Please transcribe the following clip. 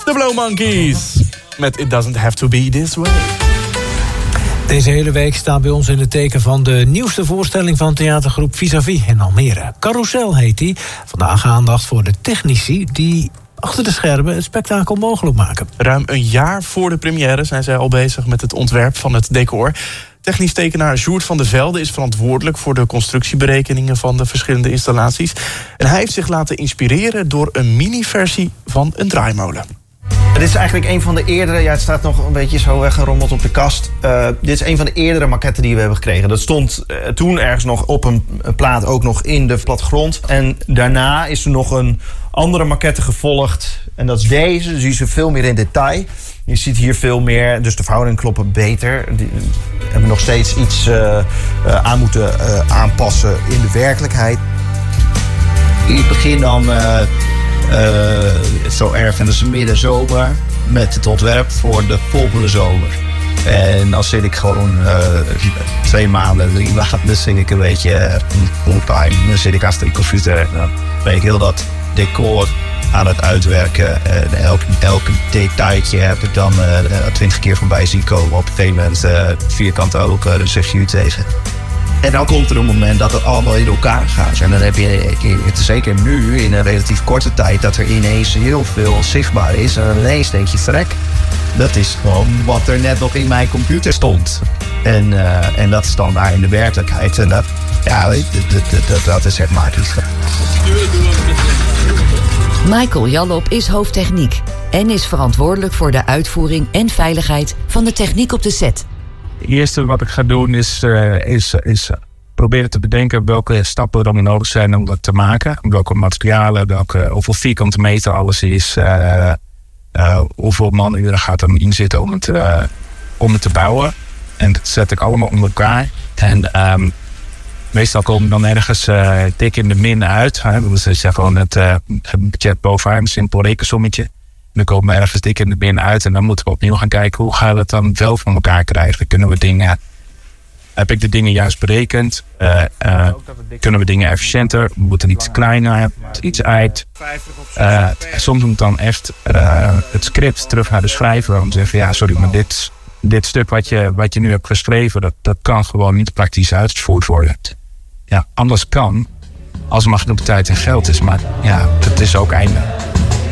The Blow Monkeys met It Doesn't Have To Be This Way. Deze hele week staat bij ons in het teken van de nieuwste voorstelling van theatergroep Vis-à-vis in Almere. Carousel heet die. Vandaag aandacht voor de technici die achter de schermen het spektakel mogelijk maken. Ruim een jaar voor de première zijn zij al bezig met het ontwerp van het decor. Technisch tekenaar Sjoerd van der Velde is verantwoordelijk voor de constructieberekeningen van de verschillende installaties. En hij heeft zich laten inspireren door een mini-versie van een draaimolen. Dit is eigenlijk een van de eerdere, het staat nog een beetje zo weggerommeld op de kast. Dit is een van de eerdere maquetten die we hebben gekregen. Dat stond toen ergens nog op een plaat, ook nog in de plattegrond. En daarna is er nog een andere maquette gevolgd. En dat is deze, dus die is veel meer in detail. Je ziet hier veel meer, dus de verhoudingen kloppen beter. Die hebben nog steeds iets aan moeten aanpassen in de werkelijkheid. Ik begin dan zo ergens midden zomer met het ontwerp voor de volgende zomer. En dan zit ik gewoon 2 maanden, 3 maanden, dan zit ik een beetje fulltime. Dan zit ik achter de computer en dan ben ik heel dat decor aan het uitwerken. En elk detailtje heb ik dan 20 keer voorbij zien komen. Op een gegeven moment vierkante ogen, dan zeg je u tegen. En dan komt er een moment dat het allemaal in elkaar gaat. En dan heb je, zeker nu, in een relatief korte tijd, dat er ineens heel veel zichtbaar is. En ineens denk je, verrek, dat is gewoon wat er net nog in mijn computer stond. En dat is dan daar in de werkelijkheid. En dat is echt magisch. Michael Jallop is hoofdtechniek en is verantwoordelijk voor de uitvoering en veiligheid van de techniek op de set. Het eerste wat ik ga doen is proberen te bedenken welke stappen er nodig zijn om dat te maken. Welke materialen, hoeveel vierkante meter alles is. Hoeveel man er gaat in zitten om het te bouwen. En dat zet ik allemaal onder elkaar. En meestal komen we dan ergens dik in de min uit. Dus dat is gewoon het budget bovenaan, een simpel rekensommetje. Dan komen we ergens dik in de bin uit en dan moeten we opnieuw gaan kijken hoe gaan we het dan wel van elkaar krijgen. Heb ik de dingen juist berekend? Kunnen we dingen efficiënter? Moet het iets kleiner? Iets uit? Soms moet dan echt het script terug naar de schrijver om te zeggen, ja sorry, maar dit stuk wat je nu hebt geschreven, dat kan gewoon niet praktisch uitgevoerd worden. Ja, anders kan, als er maar genoeg tijd en geld is, maar ja, het is ook einde.